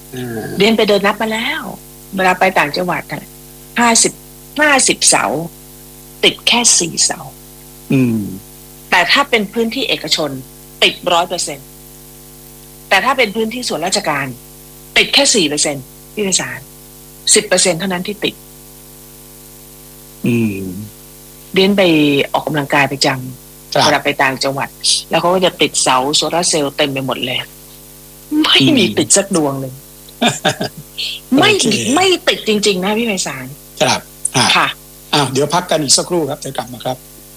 เรียนไปเดินนับมาแล้วเวลาไปต่างจังหวัด50เสาติดแค่4เสาแต่ถ้าเป็นพื้นที่เอกชนติด100%แต่ถ้าเป็นพื้นที่ส่วนราชการติดแค่4%พี่ไพศาล10%เท่านั้นที่ติดเรียนไปออกกำลังกายประจำเวลาไปต่างจังหวัดแล้วเขาก็จะติดเสาโซลาร์เซลล์เต็มไปหมดเลยไม่มีติดสักดวงเลยไม่ติดจริงๆนะพี่ไพศาลครับค่ะเดี๋ยวพักกันอีกสักครู่ครับจะกลับมาครับ